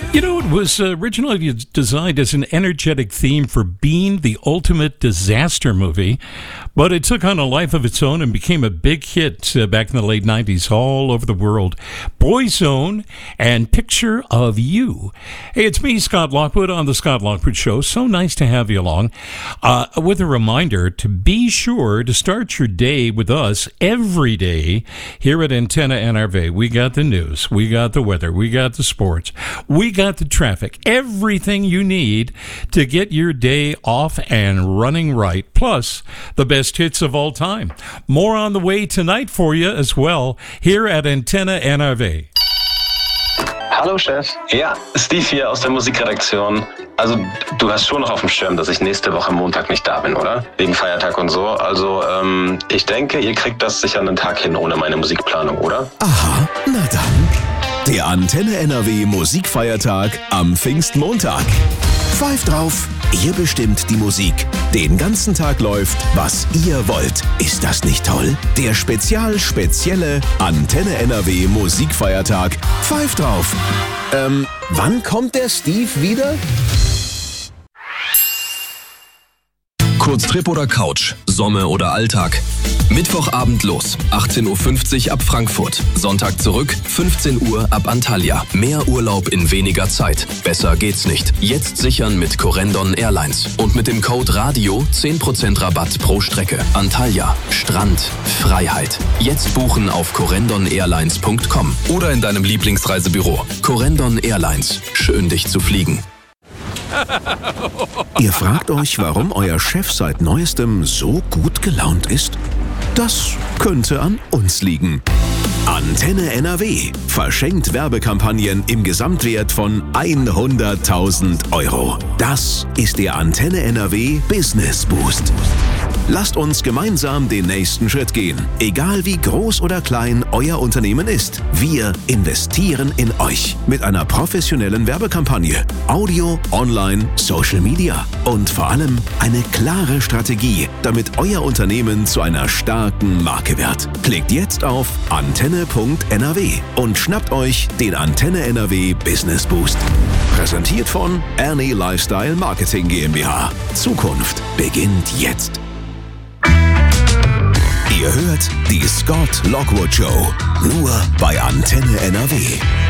You know, it was originally designed as an energetic theme for Bean, the ultimate disaster movie, but it took on a life of its own and became a big hit back in the late 90s all over the world. Boyzone and Picture of You. Hey, it's me, Scott Lockwood, on The Scott Lockwood Show. So nice to have you along. With a reminder to be sure to start your day with us every day here at Antenna NRV. We got the news, we got the weather, we got the sports, we got the traffic, everything you need to get your day off and running right, plus the best hits of all time. More on the way tonight for you as well here at Antenna NRV. Hallo Chef. Ja, Steve hier aus der Musikredaktion. Also du hast schon noch auf dem Schirm, dass ich nächste Woche Montag nicht da bin, oder? Wegen Feiertag und so. Also ich denke, ihr kriegt das sicher einen Tag hin ohne meine Musikplanung, oder? Aha, na dann. Der Antenne NRW Musikfeiertag am Pfingstmontag. Pfeift drauf, ihr bestimmt die Musik. Den ganzen Tag läuft, was ihr wollt. Ist das nicht toll? Der spezielle Antenne NRW Musikfeiertag. Pfeift drauf. Wann kommt der Steve wieder? Kurztrip oder Couch, Sommer oder Alltag. Mittwochabend los, 18.50 Uhr ab Frankfurt. Sonntag zurück, 15 Uhr ab Antalya. Mehr Urlaub in weniger Zeit. Besser geht's nicht. Jetzt sichern mit Corendon Airlines. Und mit dem Code RADIO 10% Rabatt pro Strecke. Antalya, Strand, Freiheit. Jetzt buchen auf corendon-airlines.com oder in deinem Lieblingsreisebüro. Corendon Airlines. Schön, dich zu fliegen. Ihr fragt euch, warum euer Chef seit Neuestem so gut gelaunt ist? Das könnte an uns liegen. Antenne NRW verschenkt Werbekampagnen im Gesamtwert von 100.000 Euro. Das ist der Antenne NRW Business Boost. Lasst uns gemeinsam den nächsten Schritt gehen. Egal wie groß oder klein euer Unternehmen ist, wir investieren in euch mit einer professionellen Werbekampagne, Audio, Online, Social Media und vor allem eine klare Strategie, damit euer Unternehmen zu einer starken Marke wird. Klickt jetzt auf antenne.nrw und schnappt euch den Antenne NRW Business Boost. Präsentiert von Ernie Lifestyle Marketing GmbH. Zukunft beginnt jetzt. Ihr hört die Scott Lockwood Show, nur bei Antenne NRW.